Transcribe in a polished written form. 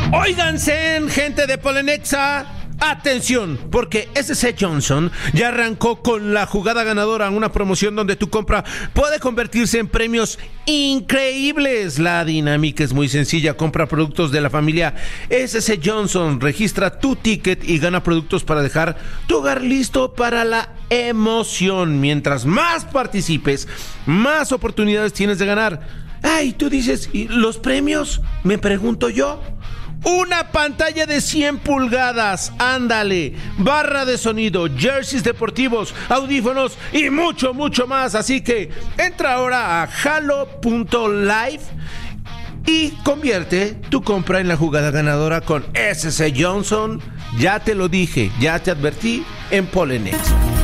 Óiganse, gente de Polenexa, atención, porque SC Johnson ya arrancó con la jugada ganadora, una promoción donde tu compra puede convertirse en premios increíbles. La dinámica es muy sencilla: compra productos de la familia SC Johnson, registra tu ticket y gana productos para dejar tu hogar listo para la emoción. Mientras más participes, más oportunidades tienes de ganar. Ay, tú dices, ¿y los premios? Me pregunto yo. Una pantalla de 100 pulgadas, ándale, barra de sonido, jerseys deportivos, audífonos y mucho, mucho más. Así que entra ahora a halo.live y convierte tu compra en la jugada ganadora con SC Johnson. Ya te lo dije, ya te advertí, en Polenexa.